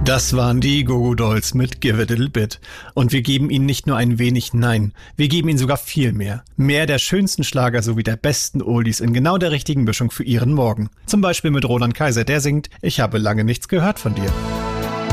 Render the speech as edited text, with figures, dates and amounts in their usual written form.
Das waren die Go-Go Dolls mit Give It a Little Bit. Und wir geben ihnen nicht nur ein wenig, nein, wir geben ihnen sogar viel mehr. Mehr der schönsten Schlager sowie der besten Oldies in genau der richtigen Mischung für ihren Morgen. Zum Beispiel mit Roland Kaiser, der singt: Ich habe lange nichts gehört von dir.